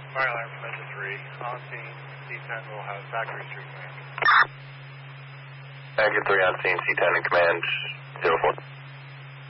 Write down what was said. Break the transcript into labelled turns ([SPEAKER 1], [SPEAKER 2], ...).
[SPEAKER 1] Fireline from Engine 3, on scene, C10 will have factory street command.
[SPEAKER 2] Engine 3 on scene, C10 in command, 04.